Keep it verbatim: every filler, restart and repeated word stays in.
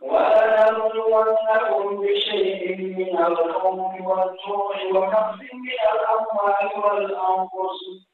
ولنبلونكم بشيء من الخوف والجوع ونقص من الأموال والأنفس